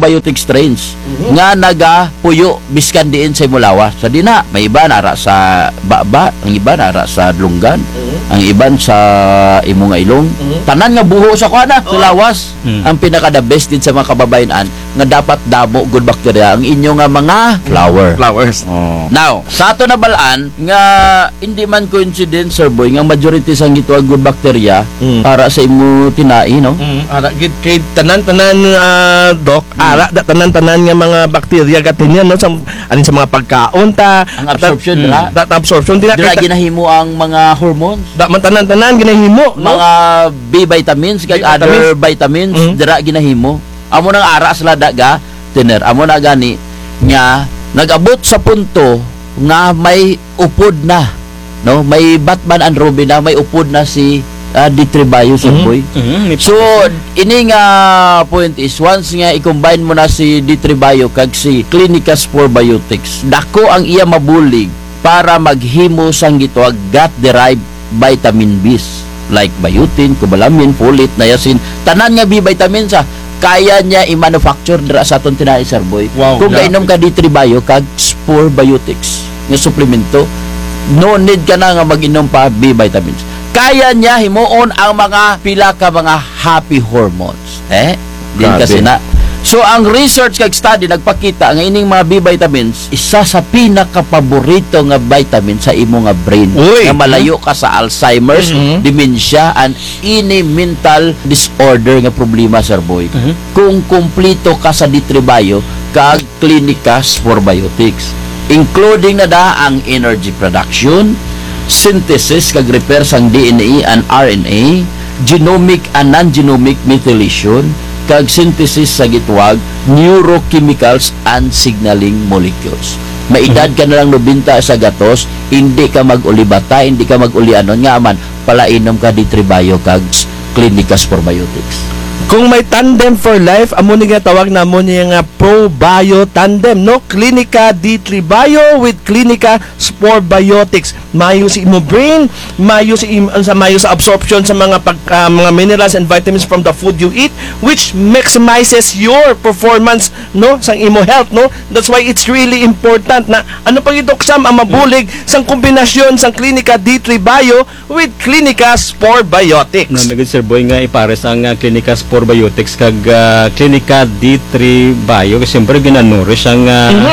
probiotic strains nga nagapuyo biskan diin sa imulawas. Sa dina, may iba nara sa baba, ang iba nara sa lunggan, ang iban sa imong ilong. Tanan nga buho sa kuana, sa lawas. Ang pinaka the best din sa mga kababayan nga dapat damo good bacteria ang inyo nga mga Flowers. Now, sa ato na balaan nga hindi man coincidence, Sir Boy, nga majority sang gituag good bacteria para sa imo tinai, no? Ara gid kay tanan-tanan Doc, ara tanan-tanan nga mga bakterya gatinyan no sa alin sa mga pagkaon ta, Ang absorption dira. absorption dira Dira ginahimo ang mga hormones, da man tanan-tanan ginahimo no? mga B vitamins kag other vitamins dira ginahimo. Amo nang ara sila daga tiner. Amo na gani nga nag-abot sa punto nga may upod na, no? May Batman and Robin na, may upod na si Ditribayo, Sir Boy. So ini nga point is once nga i-combine mo na si Ditribayo kag si Clinica Spore Biotics, dako ang iya mabulig para maghimo sang gituag gut-derived vitamin B like biotin, cobalamin, folate, niacin, tanan nga B vitamins kaya niya i-manufacture dira sa aton tinai, Sir Boy. Wow, Kung kainom ka Ditribayo kag Spore Biotics nga suplemento, no need ka na nga mag-inom pa B vitamins. Kaya niya himuon ang mga pila ka mga happy hormones. Din kasi na. So ang research kag study nagpakita nga ining mga B vitamins isa sa pinaka-paborito nga vitamin sa imo nga brain. Nga malayo ka sa Alzheimer's, dementia and any mental disorder nga problema, Sir Boy. Kung kumplito ka sa Ditribayo kag Clinica Spore Biotics, including na da ang energy production, synthesis kag repair sang DNA and RNA, genomic and non-genomic methylation, kag synthesis sa gitwag neurochemicals and signaling molecules. Maedad ka na lang 90 sa gatos, hindi ka mag-ulibata, hindi ka mag-ulianon nga man palainom ka Ditribayo kag Clinica Spore Biotics. Kung may tandem for life, amo ni nga tawag na mo niya nga ProBio tandem, no? Clinica Ditribayo with Clinica Spore Biotics. Mayo si imo brain, mayo sa absorption sa mga mga minerals and vitamins from the food you eat, which maximizes your performance, no? Sang imo health, no? That's why it's really important na ano pag idoksam ang mabulig sang kombinasyon sang Clinica Ditribayo with Clinica Spore Biotics. Nagid, Sir Boy, nga ipares ang Clinica Spore Biotics kag Clinica Ditribayo kasi siyempre ginanurish ang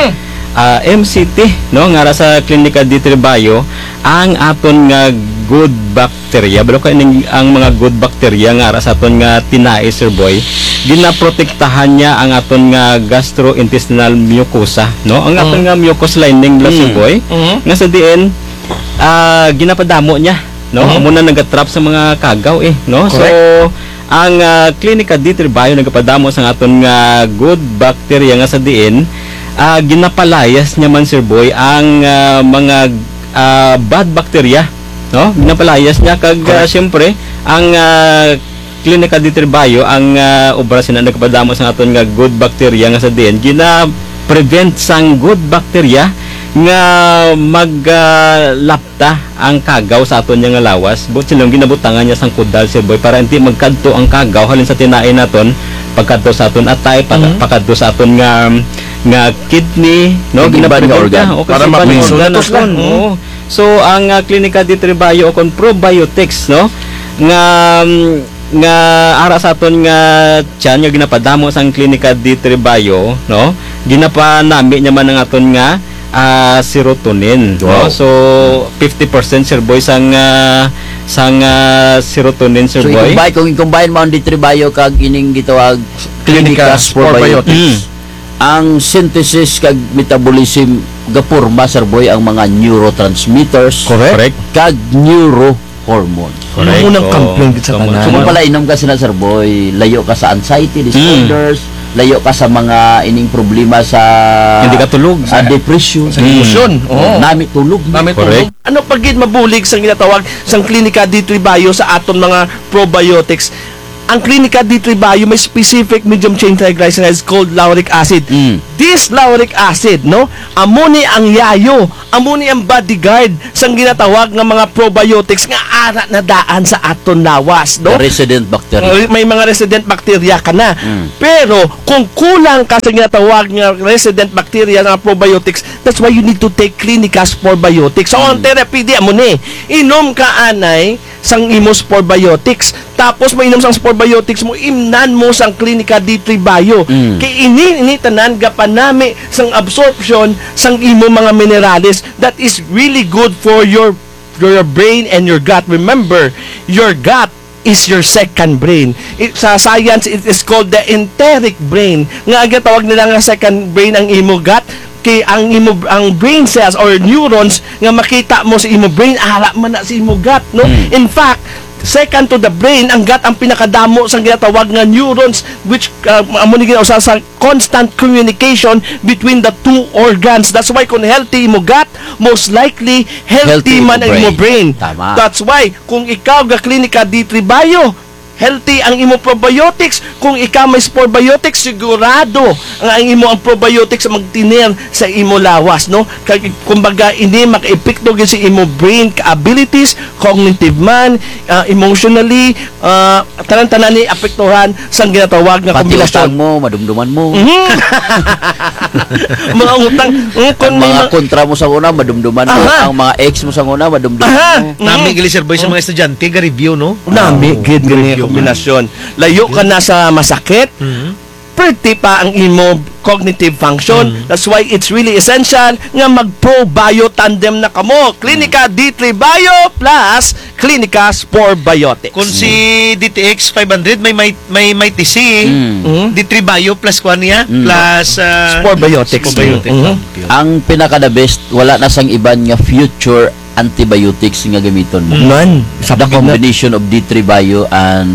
MCT, no? Nga sa Clinica Ditribayo ang aton nga good bacteria, pero kaning ang mga good bacteria nga sa aton nga tinai, Sir Boy, ginaprotektahan niya ang aton nga gastrointestinal mucosa, no? Ang aton nga mucous lining, Sir Boy, nga sa diin ginapadamo niya, no? Amo na nagatrap sa mga kagaw, no? Correct. So ang Clinica Ditribayo nagapadamo sa aton nga good bacteria nga sa diin, ginapalayas niya man, Sir Boy, ang mga bad bacteria, no? Ginapalayas niya kag siyempre ang Clinica Ditribayo ang operasyon na nagapadamo sa aton nga good bacteria nga sa diin, gina-prevent sang good bacteria nga maglapta ang kagaw sa aton nga lawas. But silang ginabutangan niya sang kudal, Sir Boy, para hindi magkadto ang kagaw halin sa tinain naton, pagkadto sa aton atay, pagkadto sa aton nga kidney, no? Ginaprevent organ para organ naton. So ang Clinica Ditribayo o kon probiotics, no? Nga ara sa aton nga tiyan nga ginapadamo sang Clinica Ditribayo, no? Ginapanami niya man ang aton nga serotonin. Wow. No? So 50%, Sir Boy, sang serotonin, Sir So Boy. kung i-combine mo ang Ditribayo kag ining gitawag Clinica Spore Biotics, ang synthesis kag metabolism gapurma, Sir Boy, ang mga neurotransmitters, Correct. kag neurohormones. Correct. Unang complaint sa tanan. So kung pala inom ka sila, Sir Boy, layo ka sa anxiety disorders, layo ka sa mga ining problema sa Hindi ka tulog. sa depression, Sa emosyon. nami tulog. Correct. Ano pagid mabulig sang ginatawag sang Clinica Ditribayo sa aton mga probiotics? ang Clinica D3 Bio may specific medium chain triglycerides called lauric acid. This lauric acid, no, amo ni ang yayo, amo ni ang bodyguard sang ginatawag nga mga probiotics nga ara na daan sa aton lawas, no? The resident bacteria. May mga resident bacteria ka na. Pero kung kulang ka sa ginatawag nga resident bacteria na probiotics, that's why you need to take Clinica Sporbiotics. So, ang therapy di amo ni inom ka anay sang imos probiotics. Tapos mainom sang probiotics mo, imnan mo sang Clinica D3 Bio. Kay ini tanan gapanami sang absorption sang imo mga minerales that is really good for your brain and your gut. Remember, your gut is your second brain. Sa science, it is called the enteric brain. Nga tawag nila nga second brain ang imo gut. Kay ang brain cells or neurons nga makita mo sa imo brain, ara man na sa imo gut, no? In fact, second to the brain, ang gut ang pinakadamo sa ginatawag nga neurons, which amo ni ginausab sa constant communication between the two organs. That's why kung healthy imo gut, most likely healthy man ang imo brain. Tama. That's why kung ikaw ga Clinica D3 Bio, healthy ang imo probiotics. Kung ikaw may sporbiotics, sigurado ang imo ang probiotics magtiner sa imo lawas, no? Kumbaga ini makaepekto gyud sa imo brain abilities, cognitive man, emotionally, tanan-tanan ni apektuhan sa ginatawag nga Pati kombinasyon. utang mo, madumduman mo. Mga utang, Ang mga kontra mo sa una, madumduman mo. Aha. Ang mga ex mo sa una, madumduman mo. Nami gali sir boy sa mga estudyante ga review no. Nami gid gani kombinasyon. Layo ka na sa masakit. Pretty pa ang imo cognitive function. That's why it's really essential nga mag-pro-bio tandem na kamo. Clinica D3 Bio plus Clinica Sporbiotics. Kung si DTX 500 may TC, D3 Bio plus kuan niya plus Sporbiotics. Sporbiotics. Ang pinaka-the best, wala na sang iban nga future antibiotics nga gamiton mo. None. The combination of D3 Bio and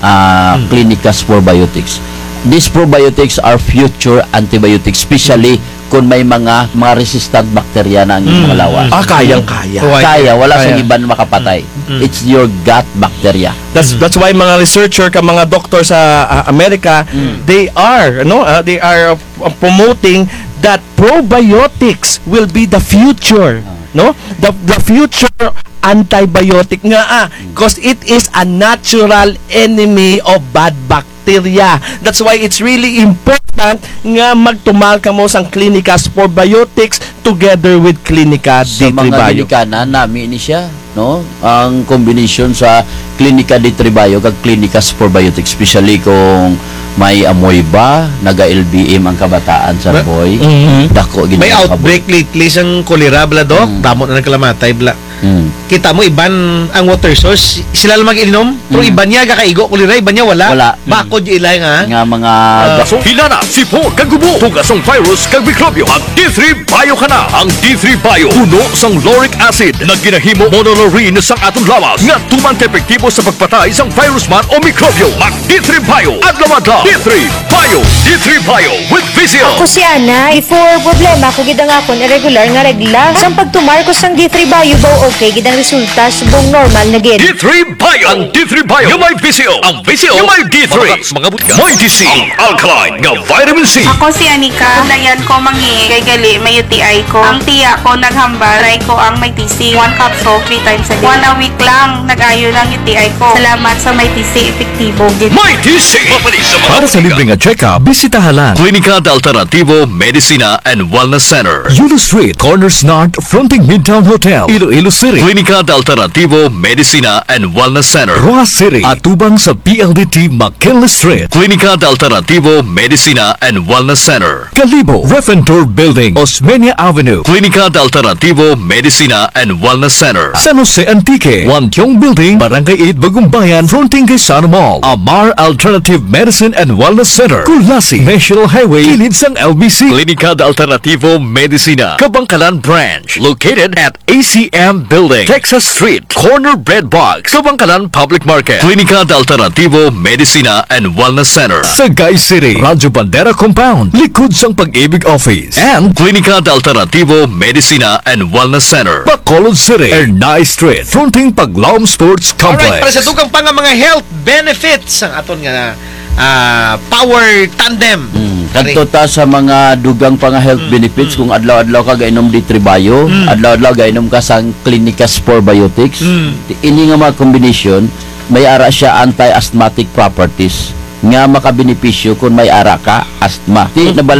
Clinica Sporbiotics. These probiotics are future antibiotics, especially kung may mga resistant bacteria na ang mga lawas. Kayang-kaya. Kaya, wala Kaya. sang iban makapatay. It's your gut bacteria. That's why mga researcher ka mga doktor sa Amerika, they are promoting that probiotics will be the future, no? The future antibiotic nga because it is a natural enemy of bad bacteria. That's why it's really important nga magtumal ka mo sang Clinica Sporbiotics together with Clinica Sa D3 mga Bio. gilikana, nami ni siya, no? Ang combination sa Clinica D3 Bio kag Clinica Sporbiotics, especially kung may amoy ba, naga-LBM ang kabataan sa boy. Dako gid May ang outbreak lately sang cholera bla dok, damo na nagkalamatay bla. Kita mo iban ang water source, sila lang mag-inom, pero iban niya kakaigo cholera, iban niya wala. Wala. Bakod yung ilay nga. nga mga Hilana, sipon, kag gubo, tugasong virus, kag mikrobyo. Ang D3 Bio ka na. Ang D3 Bio, puno sang lauric acid na ginahimo monolorine sang atong lawas nga tumang epektibo sa pagpatay sang virus man o mikrobyo. Ang D3 Bio, adlaw-adlaw. D3 Bio, D3 Bio with Vizio. Ako si Ana, before problema ko gidang akon irregular nga regla. Sang pagtumar ko sang D3 Bio daw okay gidang resulta subong normal na gid. D3 Bio. Ang D3 Bio, yung may Vizio. Ang Vizio, yung may D3. Mga butka. May DC, ang alkaline nga vitamin C. Ako si Anika. Dayan ko mangi kay gali may UTI ko. Ang tiya ko naghambal. Try ko ang may TC. 1 capsule 3 times a day. 1 a week lang nag-ayo ng UTI ko. Salamat sa may TC. Epektibo. May DC. Mapalis sa mga Para sa libreng check-up, bisitahan Klinika de Alternativo Medicina and Wellness Center. Yulo Street, Corners North, fronting Midtown Hotel, Iloilo City, Klinika de Alternativo Medicina and Wellness Center. Rojas City, at tubang sa PLDT McKinley Street, Klinika de Alternativo Medicina and Wellness Center. Calibo, Refentor Building, Osmeña Avenue, Klinika de Alternativo Medicina and Wellness Center. San Jose Antique, Wantiong Building, Barangay 8, Bagumbayan, fronting Quezon Mall, Amar Alternative Medicine and Wellness Center, Kulasi, National Highway, kilid sang LBC, Klinika de Alternativo Medicina, Kabangkalan Branch, located at ACM Building, Texas Street, Corner Bread Box, Kabangkalan Public Market. Klinika de Alternativo Medicina and Wellness Center. Sagay City, Radyo Bandera Compound, likod sang Pag-ibig Office. And Klinika de Alternativo Medicina and Wellness Center. Bacolod City, Ernay Street, fronting Paglaom Sports Alright, para sa Complex. tukang pa nga mga health benefits ang aton nga power tandem. Kadto ta sa mga dugang pa nga health benefits kung adlaw-adlaw ka gainom D3 Bio, adlaw-adlaw gainom ka sa Clinica Spore Biotics. Ini nga mga combination may ara siya anti-asthmatic properties nga makabenepisyo kung may ara ka asthma. Di